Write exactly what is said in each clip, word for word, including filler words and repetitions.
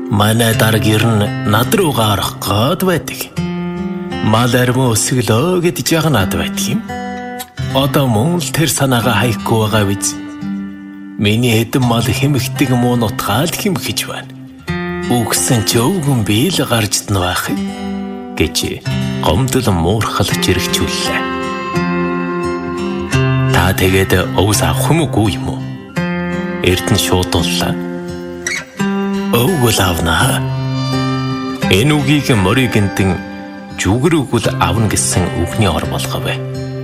Манай дарга ер нь над руу гарах гээд байдаг. Мал арим өсөглөө гэж яганаад байдаг юм. Одоо мөн л тэр санаагаа хайхгүй байгаа биз. Миний хэдэн мал хэмэгдэг муу нутгаал хэмхэж байна. Үгсэн ч өвгөн би л гарч дна байх гэж гомдол муурхалж ирэгчүүллээ. Та тэгээд өвс авах юм уу юм уу? Эрдэнэ шуудууллаа. Өвгөл авнаа. Энэ үгийг морийг гэнтэн жүгэр өгвөл авна гэсэн үгний ор болгов.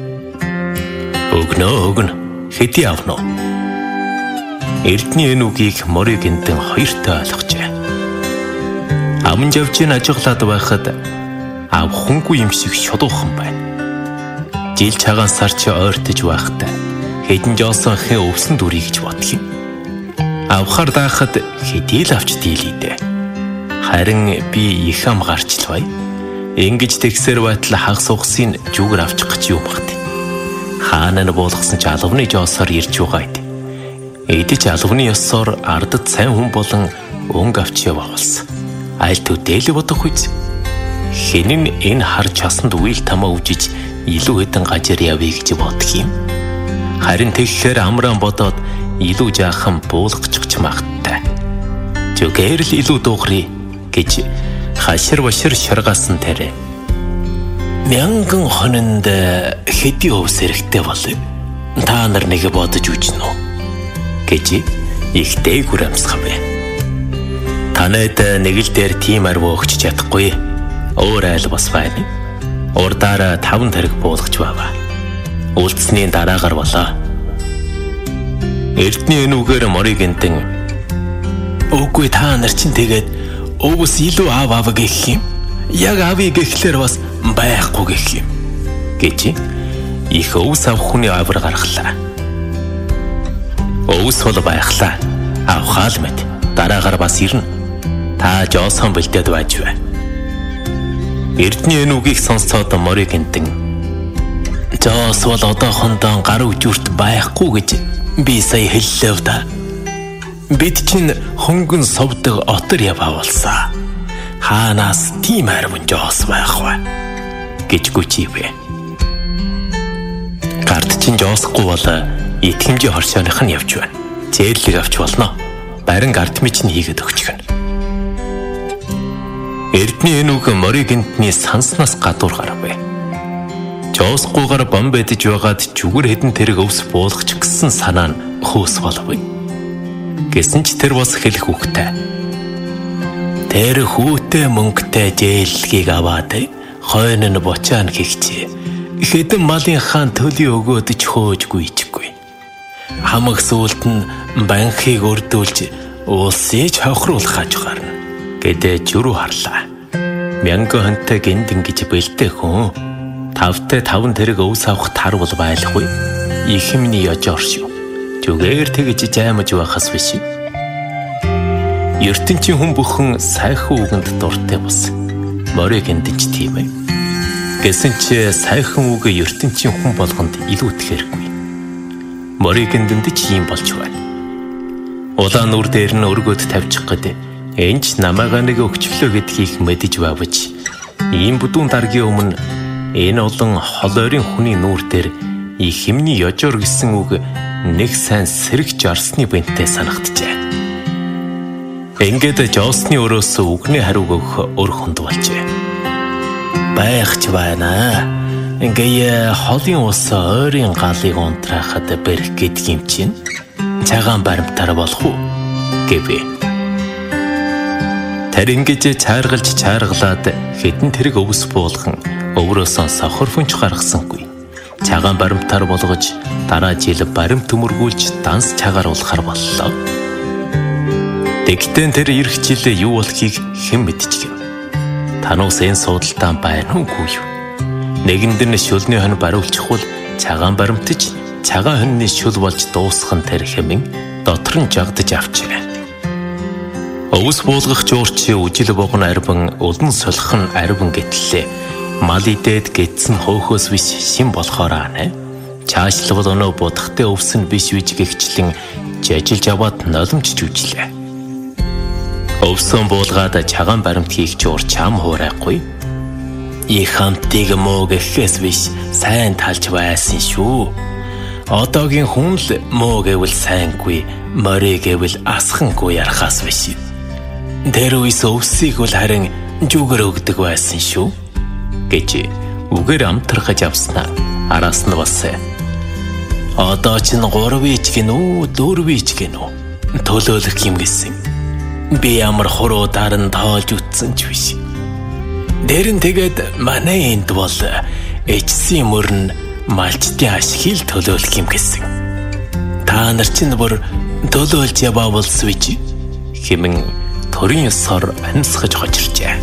Өгнө өгнө хэдий авна уу? Эрдэнэ энэ үгийг морийг гэнтэн хоёртой ойлгожээ. Аман жавчин ажиглаад байхад авхангүй юм шиг шодуухан байна. Жил цагаан сар чи ойртож байхад хэдэн жоосон хэн өвсөн дүрий гэж бодох юм. Авахар даахад хэдий л авч дийлээ. Харин би их ам гарчлаа. Ингэж тэгсэр байтал хагас ухсыг жүгэр авчих гэж юм багт. Хаана нь буулгасан ч албаны жоосоор ирж байгаа ид. Эдэж албаны ёсоор ардад сайн хүн болон өнгө авч яваалсан. Айл төдөл бодох үз. Хинэн энэ хар часанд үйл тамаа үжиж илүү хэдэн гажир явъя гэж бодох юм. Харин тэгэхэр амраан бодоод илүү жаахан буулгачих магттай. Зүгээр л илүү дуурай гэж хашир башир шаргасан тэрэ. Мянган хононд хэдий өвс хэрэгтэй болов. Та нар нэг бодож үзнэ үү гэж их дээгүр амсгав. Танайд нэг л дээр тийм арв өгч чадахгүй. Өөр айл бас байна. Урдаараа таван тэрэг буулгаж баваа. Үлдсний дараагаар болоо. Эрдэнэ энэ үгээр морийг гэнтэн үгүй та нар чинь тэгээд өвс илүү аав аав гэх юм. Яг аавыг гэхлээр бас байхгүй гэх юм гэж их өвс авах хүний авар гаргалаа. Өвс бол байхлаа. Авхаал мэд. Дараагаар бас ирнэ. Та жоосон бэлдээд байж бай. Эрдэнэ энэ үгийг сонсоод морийг гэнтэн жоос бол одоохондоо гар үжүрт байхгүй гэж би сая хэллээ да. Бид чинь хөнгөн совдог отор яваавалсан. Хаанаас тийм арван жоос байх вэ гэж гүчивэ. Гард чинь жоосгүй бол итгэмжийн хоршооных нь явж байна. Зээрлэг авч болно. Барин гард мич нь хийгээд өгчих нь. Эрдэнэ энэ үг морийг гэнтний санснаас гадуур гарав. Жоосгүйгээр бом бэдэж байгаад жүгэр хэдэн тэрэг өвс буулгач гэсэн санаа нь хөөс болов. Гэсэн ч тэр бас хэлэх үгтэй. Тэр хүүтэй мөнгөтэй зээллэгийг аваад хойно нь бочаан гихчээ. Хэдэн малын хаан төлөй өгөөд ч хөөжгүй ичгүй. Хамаг сүулт нь банхийг өрдүүлж улсыг хохируулах хаж гарна гэдэг зүрүү харлаа. Мянган хонтой гинд ингэж бэлдэх хүн тавтай таван тэрэг өвс авах тар бол байлгүй. Их юмний яжоор шүү. Зүгээр тэгж жаймаж байхас биш. ертөнцийн хүн бүхэн сайхан үгэнд дуртай бас. Морийг эндэж тийм ээ. Гэсэн чи сайхан үг ертөнцийн хүн болгонд илүүтгэхэргүй. Морийг эндэж юм болж байна. Улаан нүр дээр нь өргөд тавьчих гэдэг. Энч намайга нэг өгчлөө гэдгийг мэдэж бавж. Ийм бүдүүн даргийн өмнө энэ олон холойрын хүний нүур дээр их хэмний ёжоор гэсэн үг нэг сайн сэрэг жарсны бэнтээ санагджээ. Ингээд жоосны өрөөс үгний хариуг өгөх өр хүнд болжээ. Байхч байна. Ингээ холын ус ойрын галыг унтраахад бэрх гэдэг юм чинь цагаан баримтаар болох уу гэвэ. Тэр ингэж чааргалж чааргалаад хэдэн тэрэг өвс буулган өврөөсөн сохорфонч гаргасангүй. Цагаан баримтаар болгож дараа жил баримт төмөргүүлж данс чагааруулахар боллоо. Тэгтэн тэр ирэх жилээ юу болохыг хэн мэдчихэв. Тануус энэ суудалтаа байна уугүй юу? Нэгэнд нь шүлний хон бариулчихвал цагаан баримтж цагаан хоньны шүл болж дуусах нь тэр хэмээн дотор нь жагдаж авчээ. Өвс буулгах жуурчи үжил богн арбан улан солих нь арбан гэтлээ. Мал идээд гэтсэн хөөхөөс биш шин болохоор аа. Чаашлбал өнөө будахтай өвс нь биш үж гихчлэн жажилж аваад noloмж жүжлээ. Өвсөн буулгаад чагаан баримтгийг ч уур чам хуурайхгүй. Их хамтыг муу гэхээс биш сайн талж байсан шүү. Одоогийн хүн л муу гэвэл сайнгүй, морь гэвэл асхангүй ярахаас биш. Тэр үес өвсийг бол харин жүгөр өгдөг байсан шүү гэж үгээр амтрахаж авснаа араас нь бас одоо ч н гурвыч гинүү дөрвыч гинүү төлөөлөх юм гэсэн. Би ямар хуруудаар нь тоолж үтсэн ч биш. Дэрэн тэгээд манай энд бол эцсийн мөрн малчтын ашиг төлөөлөх юм гэсэн. Та нар чинь бүр төлөөлж яваавалс бич хэмээн төрийн ёсоор амьсгаж хожирчээ.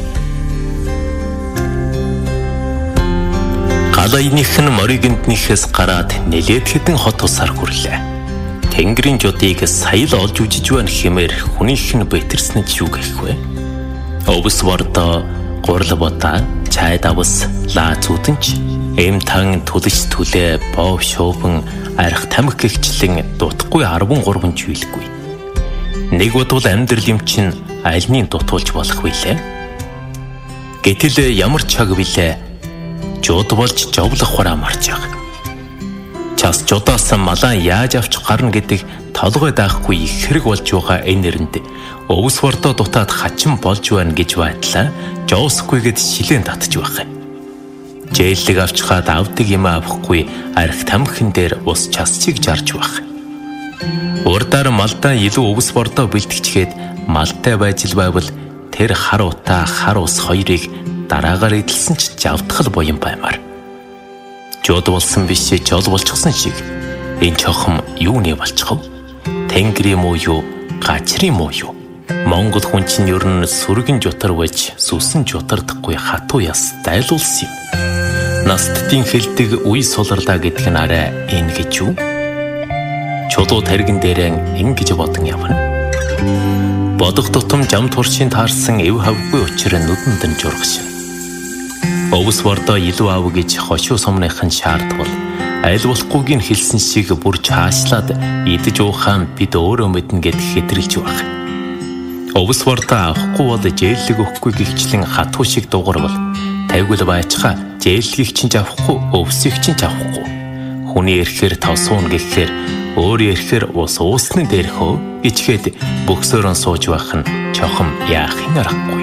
Галайных нь моригэнтнийхээс гараад нэлээд хэдэн хот усаар хүрлээ. Тэнгэрийн жуудыг саял олж үжиж байна хэмээр хүнийх нь бэтэрсэн ч юу гэх вэ? Өвс бордоо, гурал бодаа, чай давс, лаа зүудэнч, эм тан түлж түлээ, бов шуубан, арх тамхи гихчлэн дутхгүй арван гурван чүйлгүй. Нэг бодвол амьдрал юм чинь альныг дутуулж болох билээ. Гэтэл ямар чаг билээ? Жууд болж жовлох хураа марж байгаа. Час жудаас малаа яаж авч гарна гэдэг толгой даахгүй их хэрэг болж байгаа энэ нэрэнд өвс бордоо дутаад хачин болж байна гэж байдлаа жоосгүйгээд шилэн татж байх. Жээллэг авч хаад авдаг юм авахгүй арх тамхин дээр ус часчиг жарж байх. Урдаар малдаа илүү өвс бордоо бэлтгэжгээд малтай байж л байвал тэр хар утаа хар ус хоёрыг дараагаар эдэлсэн ч жавдгал буян баймаар. Жод болсон биш жол болчихсон шиг энэ чохом юуны болчихов? Тэнгэрийн муу юу, гачрын муу юу? Монгол хүн чинь ер нь сүргэн жутар байж сүсэн жутардахгүй хатуу яс дайлуулсан юм. Настдын хэлдэг үе суларлаа гэдэг нь арай энэ гэж юу? Чулуу таргин дээрээ ингэж бодон явна. Бодох тутам жам туршийн таарсан эв хавгүй учраа нүдэнд нь жургаш. Өвс бордоо илүү аав гэж хошуу сумныхан шаардвал аль болохгүйг нь хэлсэн шиг бүр чаашлаад идэж уухаан бид өөрөө мэднэ гэд хэтрэлж байх. Өвс бордоо авахгүй бол жээллэг өгөхгүй гихчлэн хатуу шиг дуурвал тавьгал байцгаа жээллгийг чинь авахгүй өвсийг чинь авахгүй. Хүний эрхээр тавсуун гэхээр өөр эрхээр ус уусны дээрхөө ичгээд бөксөөрөн сууж байх нь чохом яах юм аргагүй.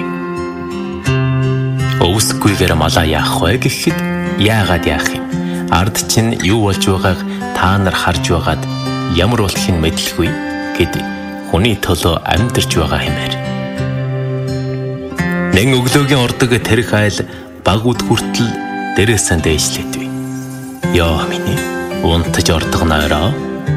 Өвсгүйгээр малаа яах вэ гэхэд яагаад яах юм? Ард чинь юу болж байгааг та нар харж байгаад ямар болохыг мэдлгүй гэд хүний төлөө амьдарч байгаа хэмээр. Нэн өглөөгийн ордог тэрх айл баг үд хүртэл дээрээсээ дээшлээдвэ. Яа миний унтаж ордог нойроо.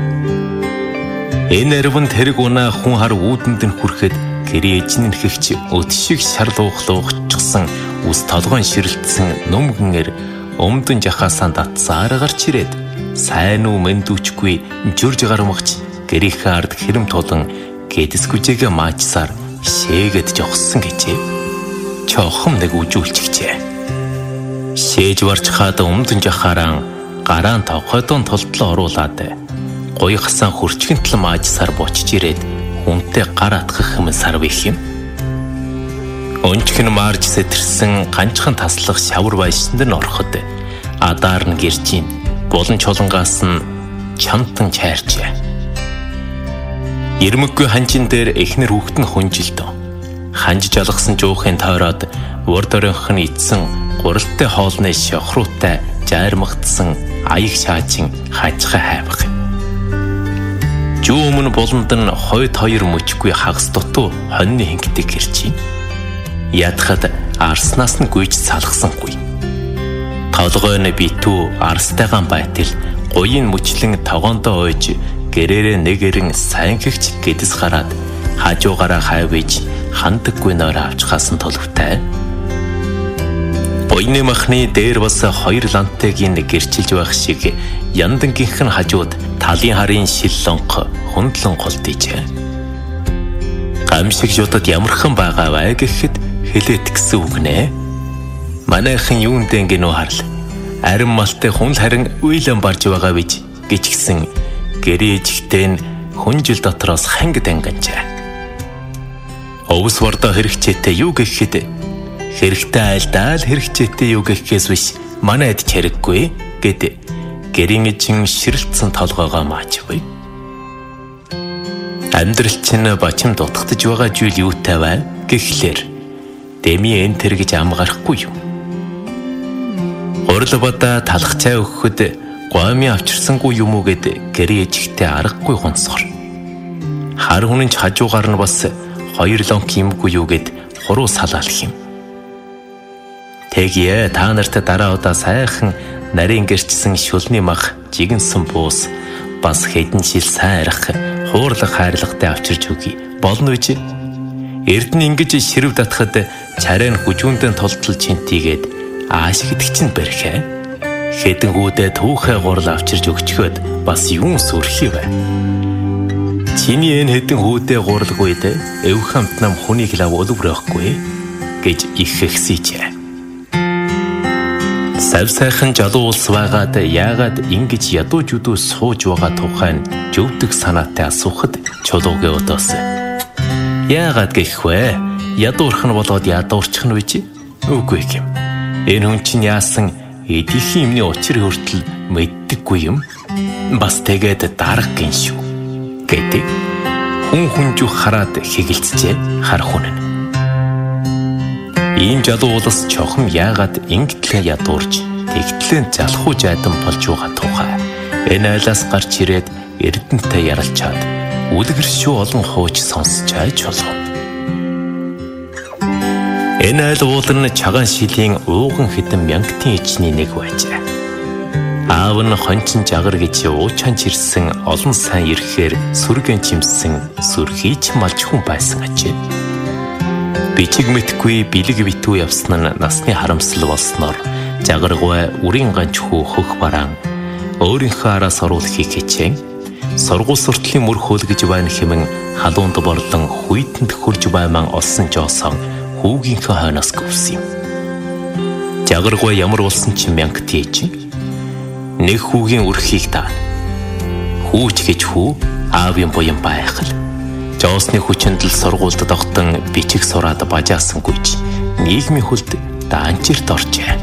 Энэ эрвэн тэрэг унаа хүн хар үүдэнд нь хүрэхэд гэрээ эжнэн хэгч өд шиг шарлуухлуухчихсан ус толгойн ширэлтсэн нүмгэнэр өмдөн жахаасаа татсаар гарч ирээд сайн уу мэндүүчгүй журж гармагч гэрийнхээ ард хэрэм тулан гэдэсгүжээгээ маачсаар шээгээд жогссон гэжээ. Чохом нэг үжүүлчихжээ. Шээж барж хаад өмдөн жахаараа гараан товхойдон толтлоо оруулаад гой хасан хурчгэнтл маачсаар бочж ирээд хүнтэй гар атгах юм сар бих юм. Өнчгөн марж сэтэрсэн ганцхан таслах шавар байшинд нь ороход адаар нь гэржийн болон чулангаас нь чамтан чайрчээ. Ирмэггүй ханжин дээр эхнэр хүүхэд нь хүнжилдөө. Ханж жалгасан жуухын тойроод урдорынх нь идсэн гуралтай хоолны шохруутай жайрмагдсан аяг шаачин хажихаа хайвах. Жуу өмнө болонд нь хойд хоёр мөчгүй хагас дутуу хоньны хингдэг гэрчийн. Ядахад арснаас нь гүйж салгасангүй. Толгой нь битүү арстайгаан байтал гуйн мөчлэн тогоондоо ойж гэрээрээ нэгэрэн сайн хэгч гэдэс гараад хажуугаараа хайвж хандаггүй нойр авч хасан толөвтэй. Гуйны махны дээр бас хоёр лантыг нь гэрчилж байх шиг яндангийнх нь хажууд талын харын шил лонх хөндлөн голдижээ. Гамшиг жуудад ямархан байгаа вэ гэхэд хэлээд гисэн үг нэ. Манайхан юунд ингэнүү харл. Арин малтай хүн харин уйлан барж байгаа бич гэж гисэн гэрээ ижигтэй нь хүн жил дотроос хангид анганжаа. Овс бордоо хэрэгчээтэй юу гэхэд хэрэгтэй айлдаа л хэрэгчээтэй юу гэхээс биш манайд хэрэггүй гэд гэрийн эжин ширэлцэн толгоогоо маачгүй. Амьдрал чинь бачим дутагдж байгаа зүйл юутай вэ гэхлээр дэми энтер гэж ам гарахгүй юу. Урал бада талах цай өгөхөд гомьи авчирсангүй юм уу гэд гэрийн эжигтэй аргагүй гонсгор. Хар хүн ч хажуугаар нь бас хоёр лонк юмгүй юу гэд хуруу салаалх юм. Тэгье та нарт дараа удаа сайхан нарийн гэрчсэн шүлний мах жигэнсэн буус бас хэдэн жил сайн арих хуурлах хайрлагтай авчирч өгье болно үгүй. Эрдэнэ ингэж ширв татхад чарай нь хүжүүндэн толтол чинтийгээд ааш гэдэг чинь бэрхэ. Хэдэн хүүдээ түүхэ гурал авчирч өгчхөд бас юун сүрхий вэ? Чиний энэ хэдэн хүүдээ гуралгүйд эв хамт нам хүнийг лав өлөврөхгүй гэж их хэсийчээ. Сав сайхан жалуу улс байгаад яагаад ингэж ядуу жудуу сууж байгаа тухай нь зөвдөг санаатай асуухад чулуугийн удаас яагаад гэх вэ? Ядуурх нь болоод ядуурчих нь үгүй. Үгүй юм. Энэ хүн чинь яасан эдийн юмны учир хүртэл мэддэггүй юм. Бас тэгээд дарга гин шүү гэдэг хүн хүнжих хараад хэгэлцжээ хар хүн нь. Ийм жалуу улс чохом яагаад ингэтлээ ядуурж тэгтлэн залхуу жайдан болж байгаа тухай энэ айлаас гарч ирээд эрдэнэтэй ярилцаад үлгэр шүү олон хууч сонсч айж болов. Энэ айл уул нь чагаан шилийн ууган хэдэн мянгатын ичний нэг байжээ. Аав нь хончин жагар гэж уучаанч ирсэн олон сайн ирэхээр сүргэн чимсэн сүрхийч малч хүн байсан ажээ. Бичиг мэдгүй бэлэг битүү явсан нь насны харамсал болсноор жагаргай үрийн ганч хүү хөх бараан өөрийнхөө араас оруулахыг хичээн сургууль суртлын мөр хөөлгөж байна хэмээн халуунд борлон хүйтэнд хурж байман олсон жоосон хүүгийнхээ хойноос гүвсэн юм. Жагаргай ямар болсон ч мянга тийж нэг хүүгийн үрхийг даана. Хүүч гэж хүү аавын буян байх л жоосны хүчинд л сургуульд тогтон бичиг сураад бажаасангүйч нийгмийн хүлд даанчирт оржээ.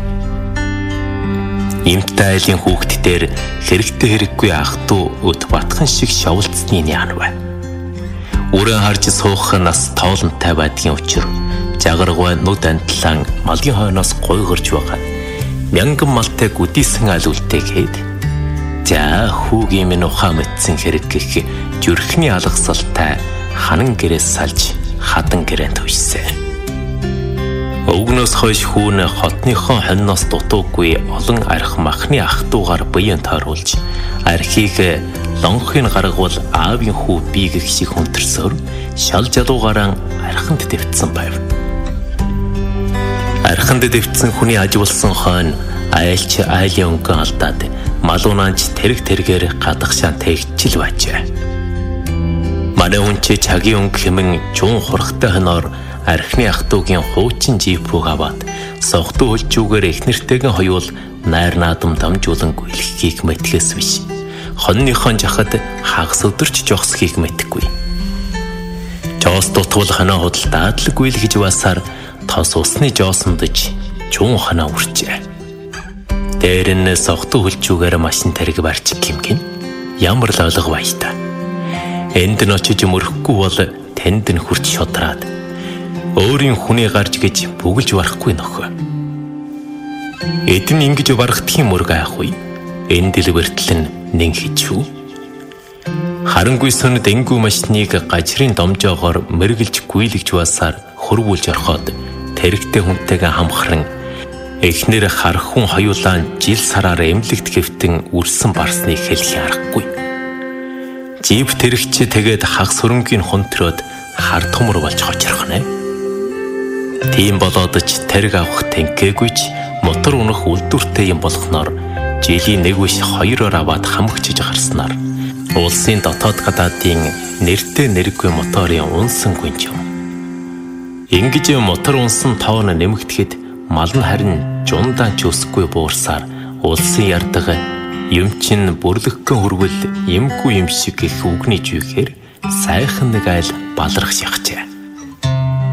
Имттэй айлын хүүхд дээр хэрэгтэй хэрэггүй ах トゥ өд батхан шиг шовлцсны яан бай. Үрэн харж суух нас тоолонтой байдгийн учир жагаргай нүд антлан малын хойноос гойгорж байгаа. Мянган малтай гүдийсэн аль үлдээгээд за хүүгийн минь ухаан мэдсэн хэрэг гэх зүрхний алгасалтай ханан гэрээс салж хадан гэрээнд үйсэн. Өвгнөөс хойш хүүн хотныхон хонноос дутуугүй олон арх махны ах トゥ гаар буян тааруулж архийг лонхын гаргавал аавын хүү би гэх шиг хүнтерсөөр шал жалуугаараа арханд дэвтсэн байв. Арханд дэвтсэн хүний ажиулсан хойно айлч айлын өнгөн алдаад малуунаач тэрэг тэргээр гадагшаан тэгчил байжээ. Манай хүн чи чагийн өнгө хэмэн чуун хурхтай хоноор архины ах トゥ гийн хуучин жипүүг аваад согтуу хөлжүүгээр эхнэртэйгэн хоёул найр наадам дамжуулан гүйлхийг мэтгээс биш. Хонныхон жахад хагас өдөрч жогсхийг мэдхгүй. Жоос дутвал ханаа худалдаад л гүйлгэж басаар тос усны жоосондж чуун ханаа үрчээ. Дээр нь согтуу хөлжүүгээр машин тариг барьж гимгэн ямар л ойлго баята. Энд нь очиж мөрөхгүй бол тэнд нь хурц шодраад өөрийн хүний гарч гэж бүгэлж барахгүй нөхөө. Эдэн ингэж барахдхийн мөрг аахгүй. Энэ дэлбэртэл нь нэн хичүү. Харангүй сүн дэнгүү машиныг гажрын домжоогоор мэргэлж гүйлгэж басаар хөрвүүлж орхоод тэрэгтэй хүнтэйгээ хамхран эхнэр хар хүн хоёулаа жил сараар эмнэлэгт хэвтэн үрсэн барсныг хэлэх аргагүй. Жип тэрэгч тэгээд хагас хөрөнгийн хунтроод хар томор болж хожрох нэ. Тийм болоод ч тэрэг авах тэнхээгүй ч мотор унах үлдвэртэй юм болохноор жилийн нэг биш хоёроор аваад хамгчиж гарснаар улсын дотоод гадаадын нэртэй нэргүй моторын унсан гүнж юм. Ингэж мотор унсан тоон нэмэгдэхэд мал нь харин жундаан ч өсөхгүй буурсаар улсын ярдга юм чин бүрлэгхэн хөрвөл юмгүй юм шиг их үгний жүйхээр сайхан нэг айл баларх шахжээ.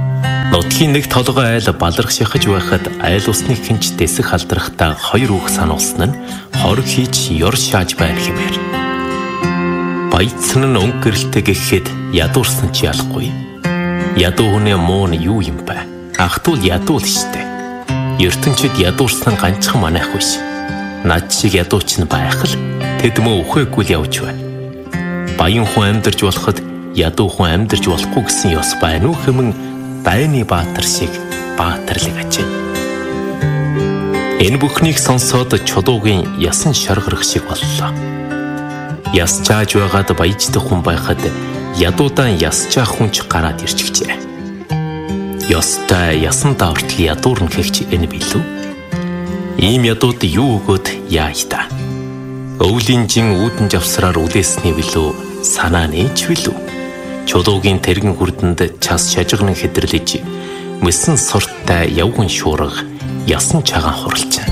Нутгийн нэг толгой айл баларх шахаж байхад айл усны хинч дэсэх халдрахтаа хоёр үг сануулсан нь хорг хийж ёр шааж байна хэмээр. Баяцсан нь өнгө гэрэлтэй гэхэд ядуурсан ч ялахгүй. Ядуу хүний муу нь юу юм бэ? Ахтуул ядуул штэ. ертөнчид ядуурсан ганцхан манайх биш. Над шиг ядууч нь байх л тэд мөө үхээгүй л явж байна. Баян хүн амьдарч болоход ядуу хүн амьдарч болохгүй гэсэн ёс байна уу хэмээн Дайны баатар шиг баатарлаг ажээ. Энэ бүхнийг сонсоод чулуугийн ясан шаргарах шиг боллоо. Ясчааж байгаад баяждах хүн байхад ядуудан ясчаах хүн ч гараад ирчихжээ. Ёстой ясан давтал ядуурна гэгч энэ билүү? Ийм ядууд юу өгөөд яаж та? Өвлийн жин үүдэн завсраар үлээсний билүү? Санааны ч билүү? Чулуугийн тэргэн хүрдэнд час шажигнан хэдэрлэж мэсэн сурттай явган шуурга ясан чагаан хуралчаа.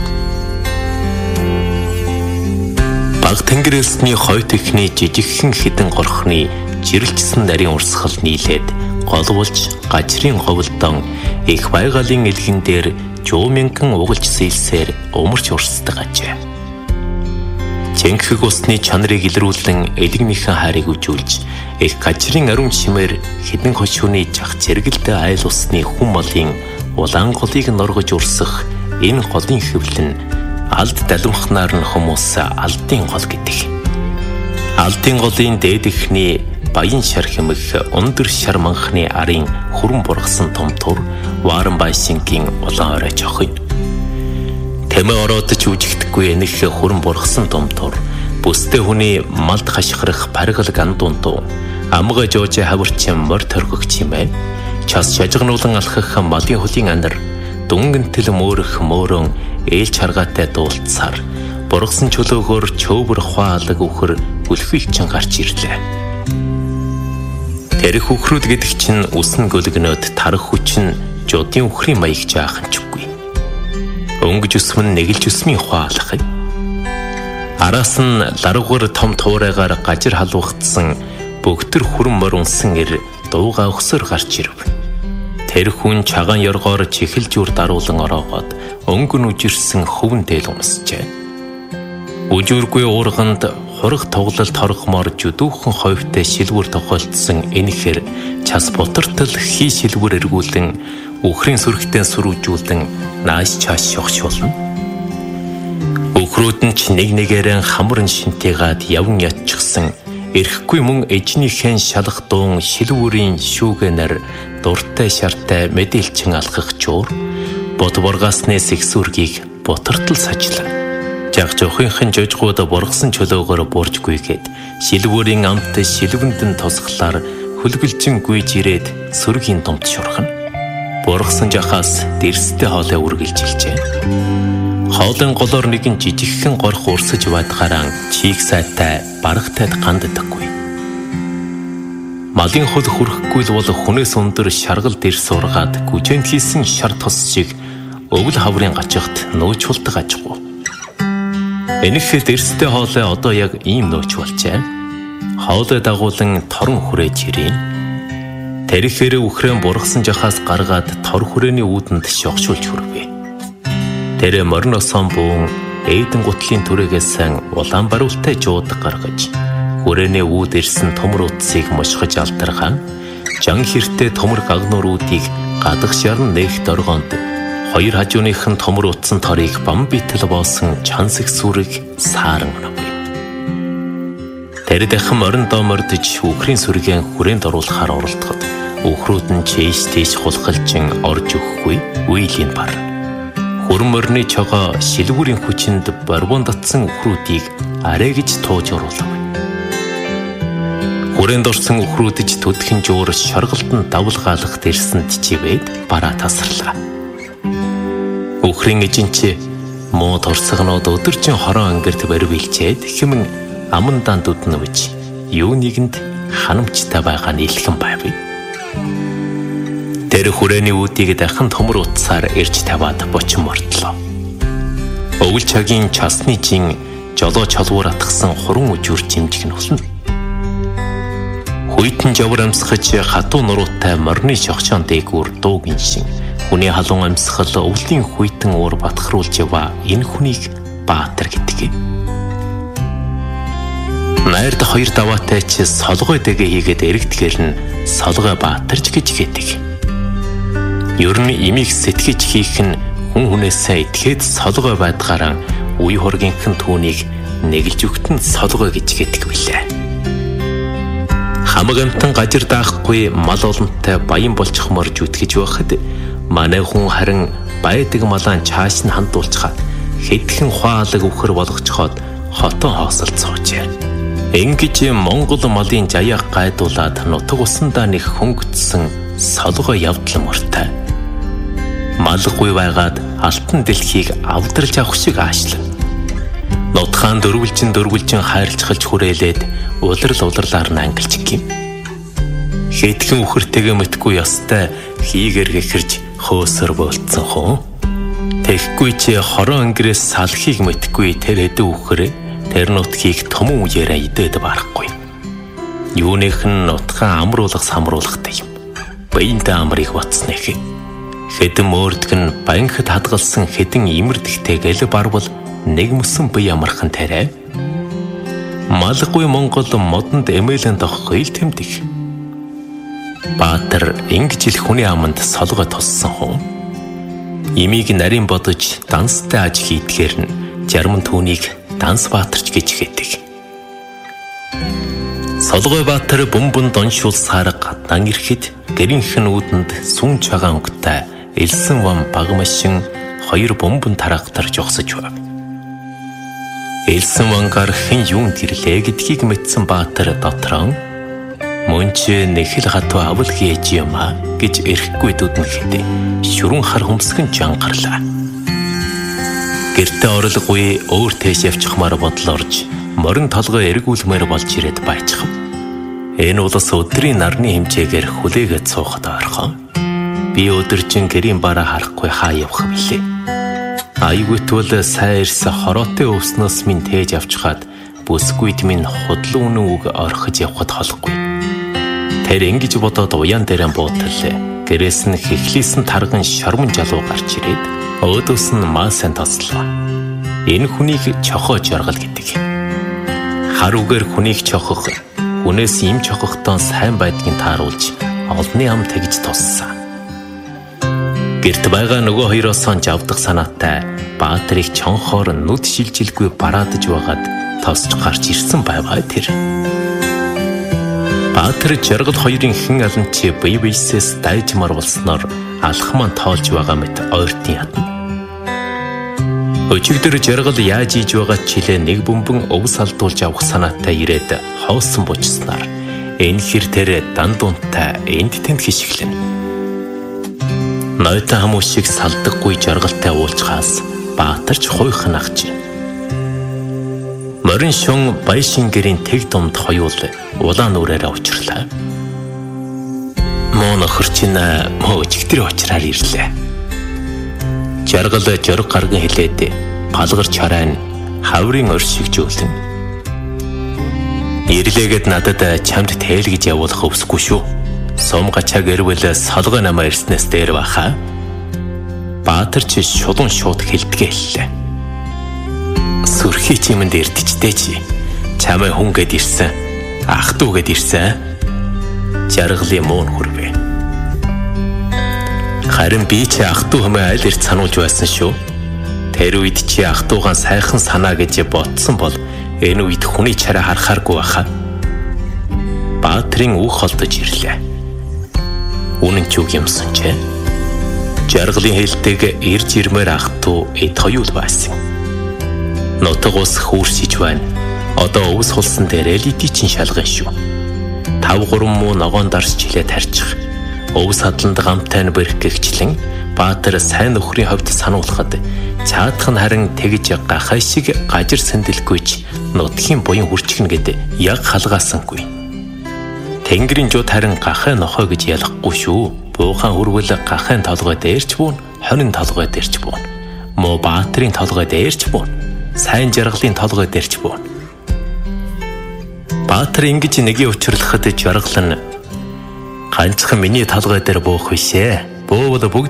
Баг тэнгэрэлсний хой техний жижигхэн хідэн горхны жирэлжсэн нарийн урсгал нийлээд голволж гажрын говьлдон их байгалийн элгэн дээр жуумянган угалж сэлсээр умарч урсдаг ажээ. Цэнхэг усны чанарыг илрүүлэн элэгнийхэн хайрыг үжүүлж их гажрын ариун чимээр хідэн хошууны жах зэрэгэлдэ айл усны хүн малын улаан голыг норгож урсах энэ голын хэвлэн алд далимхнаар нь хүмүүс алдын гол гэдэг. Алдын голын дээдэхний баян шар хэмэх өндөр шар манхны арын хүрэн бургасан том тур вааран байшингийн улаан орой жохын. Тэмээ ороод ч үжигдэхгүй энэх хүрэн бургасан том тур бүстэй хүний малд хашгирах паргал гандуунтуу амга жоожи хаварчин мор торгох чимээ час шажигнуулан алхах малын хөлийн анар дүнгэнтэл мөөрөх мөөрөн ээлж харгаатай дуулцаар бургасан чөлөөгөөр чөөвөр хуалаг үхэр үлхэлчин гарч ирлээ. Тэрх үхрүүд гэдэг чинь үсэн гөлгнөд тарах хүчин жодын үхрийн маяг жаахан чүггүй. Өнгөж өсмөн нэгэлж өсмийн хуалах. Араас нь ларгуур том туурайгаар гажир халуухтсан бөгтөр хүрэн мор унсан ир дууга өгсөр гарч ирв. Тэр хүн чагаан ёргоор чихэлж үр даруулан ороогоод өнгөн үжирсэн хөвөн дээл умсжээ. Үжүүргүй уурганд хураг тоглолт хоргомоор жүдүүхэн хойвтой шилвэр тохиолдсон энэхэр час бутартал хий шилвэр эргүүлэн үхрийн сүрхтэн сүрүүжүүлэн нааш чааш шогшуулна. Үхрүүд нь ч нэг нэгээрэн хамрын шинтийгаад явн ятчихсан эрхгүй мөн эжнийхэн шалах дуун шилвүрийн шүүгэнэр дуртай шартай мэдээлчин алхах чуур бод бургасны сэгсүргийг бутартал сажлаа. Жаг жохынхэн жожгууд бургасан чөлөөгөөр бууржгүйгээд шилвүрийн амт шилвэндэн тусглаар хөлгөлжин гүйж ирээд сүргийн думт шурхна. Бургасан жахаас дэрстэй хоолой үргэлжилжээ. Хоолын голоор нэгэн жижигхэн горх урсаж бадгараа чийг сайтай барагтайд ганддаггүй. Малын хөл хүрхгүй л бол хүнээс өндөр шаргал дээр суургаад гүжэнд хийсэн шар тос шиг өвөл хаврын гачигт нөөж хулдаг ажгүй. Энэхэл дэрстэй хоолой одоо яг ийм нөөж болжээ. Хоолой дагуулan торон хүрээж ирэн. Тэрхээр үхрэн бургасан жахаас гаргаад тор хүрээний үүдэнд шогшуулж хүрвэ. Тэр морносон буун эйдэн гутлын түрээгээсэн улаан баруултай жуудаг гаргаж хүрээний үүд ирсэн төмөр утсыг мушгиж алдаргаан жан хэртэй төмөр гагнууруудыг гадах шарн нээх доргоонд хоёр хажууныхын төмөр утсан торыг бам битэл боосон чансэг сүрэг сааран онов. Тэр дахин морин доомордж үхрийн сүргийн хүрээнд оруулахаар оролдоход үхрүүд нь чэйш тийш хулгалжин орж өгөхгүй үйлийн бар. Хүрмөрний чогоо шилвүрийн хүчинд борбон татсан үхрүүдийг арай гэж тууж оруулав. Хүрээнд орсон үхрүүдж төдхөн жуур шорголтон давлгаалах дэрсэнд чивээд бараа тасарлаа. Үхрийн эжинч муу торсгоноод өдөржин хорон ангирт баривилчээд хэмэн аман дан дүднөвж юу нэгэнд ханамжтай байгаа нь илхэн байв. Тэр хүрээний үүдийг дахин төмөр утсаар ирж таваад бочин мордлоо. Өвөл чагийн часны жин жолоо чолвор атгсан хуран үжүр жимжиг нь болно. Хүйтэн жавар амсгаж хатуу нуруутай морины шогшоон дээгүүр дуу гиншин хүний халуун амсгал өвлийн хүйтэн уур батхруулж ява энэ хүнийг Баатар гэдэг. Найрд хоёр даваатай ч солгой дэгэ хийгээд эргэдгээр нь солгой Баатарч гэж гэдэг. Ер нь имийг сэтгэж хийх нь хүн хүнээсээ итгэхэд солгой байдгаараа үе хоргийнхэн түүнийг нэгэлж өгтөн солгой гэж гэдэг билээ. Хамаг амтан гажир даахгүй мал олонтой баян болчих морж үтгэж байхад манай хүн харин байдаг малаан чааш нь хандуулчихад хэдхэн хуалаг өвхөр болгочхоод хотон хоосолд суужээ. Ингэж Монгол малын жаяах гайдуулаад нутаг усандаа нэг хөнгөцсөн солгой явдал мөртэй. Малгүй байгаад алтан дэлхийг авдарж авах шиг аашлав. Нутгаан дөрвөлжин дөрвөлжин хайрлцгалж хүрээлээд улирал улирлаар нь ангилж гин. Хэдхэн үхэртэйгээ мэдгүй ёстой хийгэр гэхэрж хөөсөр болцсон хөө. Тэгэхгүй чи хорон ангирээс салхийг мэдгүй тэр хэдэн үхэрээ тэр нутгийг төмөн үеэрээ идээд барахгүй. Юунийх нь нутгаа амруулах самруулахтай юм. Баянтай амрыг боцсон их. Хэдэн мөрдг нь банхад хадгалсан хэдэн имэрдэгтэй гэл барвал нэг мөсөн бие амархан тарай. Малгүй Монгол модонд эмээлэн доххой л тэмдэг. Баатар ингэж ил хүний аманд солгой туссан хөө. Имийг нарийн бодож данстай аж хийдгээр нь жарман түүнийг Данс Баатарч гэж хэлдэг. Солгой Баатар бөмбөн доншуулсаар гаднан ирэхэд гэрийнхэн үүдэнд сүн чагаан өнгөтэй элсэн вам багмашин хоёр бөмбөн тараагтар жогсож байв. Элсэн вангаар хэн юунд ирлээ гэдгийг мэдсэн Баатар дотроо мөн чи нэхэл хатуу авал хийж юм а гэж эрэхгүй дүднэхэд шүрэн хар хөмсгөн жангарлаа. Гэртээ орлоггүй өөр тэш явчихмаар бодол орж морин толгой эргүүлмээр болж ирээд байчихв. Энэ улс өдрийн нарны хэмжээгээр хүлээгээд суухад ойрхон. Би өдөржин гэрийн бараа харахгүй хаа явах билээ. Айгуутвал сайн ирсэн хороотой өвснөөс минь тээж авчихад бүсгүйд минь худлын үнэн үг орхиж явхад холгүй. Тэр ингэж бодоод уян дээрэн буутал гэрээс нь хэхлийсэн тарган шормон жалуу гарч ирээд өөдөөс нь маасан тослоо. Энэ хүнийг чохоо жаргал гэдэг. Хар үгээр хүнийг чохох, хүнээс им чохохтон сайн байдгийг тааруулж олны ам тэгж туссан. Гэрт байгаа нөгөө хоёроос сонж авдах санаатай Баатарыг чонхоор нүд шилжилгүй бараадж байгаад тосч гарч ирсэн байваа тэр. Баатар жаргал хоёрын хэн алан чи бие биесээс дайжмар болсноор алхман тоолж байгаа мэт ойртын ядна. Өчигдөр жаргал яаж ийж байгаа чилээ нэг бөмбөн өвс алдуулж авах санаатай ирээд хоосон бочснаар энэ хэр тэр дандуунтай энд тэнд хишглэн. Нойтон хамуу шиг салдаггүй жаргалтай уулзхаас Баатарч хойхон ахж. Морин шун баяшин гэрийн тэг домд хоёул улаан нүрээр учрлаа. Мөн охирчин мөөжигтэр очраар ирлээ. Жаргал жорг гарган хэлээд палгарч харайн хаврын оршигжүүлэн. Ирлээгээд надад чамд тэйл гэж явуулах өвсгүй шүү. Сум гачааг ирвэл солгой намаа ирснээс дээр баха. Баатарч шулуун шууд хэлдгээ хэллээ. Сүрхий чимэнд ирдчтэй чи. Чамаа хүн гэд ирсэн. Ах дүү гэд ирсэн. Жаргалын муун хүрвэ. Харин би чи ах дүү хэмээн аль ирд сануулж байсан шүү. Тэр үед чи ах дуугаан сайхан санаа гэж бодсон бол энэ үед хүний чараа харахааргүй баха. Баатрын үг холдож ирлээ. Үнэн ч үг юмсан ч. Жаргалын хэлдэг ирж ирмээр ах дүү эд хоёул байсан. Нутаг ус хүүрсэж байна. Одоо өвс хулсан дээр элиди чин шалган шүү. Тав гурван муу ногоон дарс жилээ тарчих. Өвс хадланд гамтай нь бэрх гэгчлэн Баатар сайн нөхрийн хувьд сануулхад цаадах нь харин тэгж гахай шиг гажир сэндэлгүйч нутгийн буян хүрчихнэ гэд яг халгаасангүй. Тэнгэрийн жууд харин гахай нохой гэж ялахгүй шүү. Буухан хүрвэл гахайн толгой дээрч буун, хонин толгой дээрч буун. Мо Баатрын толгой дээрч буун, сайн жаргалын толгой дээрч буун. Баатар ингэж нэгийг учруулахад жаргал нь ганцхан миний толгой дээр буух бишээ. Буувал бүгд